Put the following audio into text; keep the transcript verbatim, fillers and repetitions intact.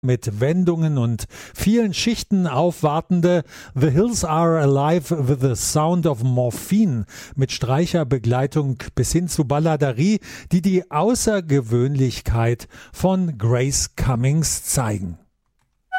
mit Wendungen und vielen Schichten aufwartende The Hills Are Alive with the Sound of Morphine mit Streicherbegleitung bis hin zu Balladerie, die die Außergewöhnlichkeit von Grace Cummings zeigen.